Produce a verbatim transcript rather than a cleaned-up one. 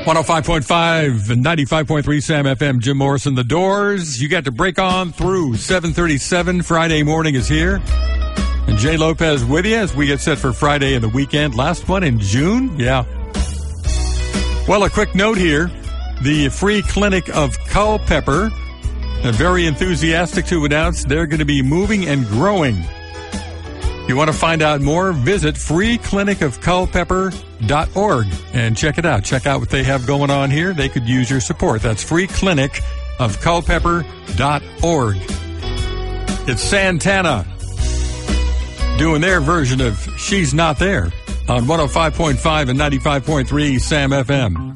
one oh five point five and ninety-five point three Sam F M. Jim Morrison, The Doors. You got to break on through. seven thirty-seven Friday morning is here. And Jay Lopez with you as we get set for Friday and the weekend. Last one in June? Yeah. Well, a quick note here. The Free Clinic of Culpeper are very enthusiastic to announce they're going to be moving and growing. You want to find out more? Visit free clinic of culpeper dot org and check it out. Check out what they have going on here. They could use your support. That's free clinic of culpeper dot org. It's Santana doing their version of She's Not There on one oh five point five and ninety-five point three Sam F M.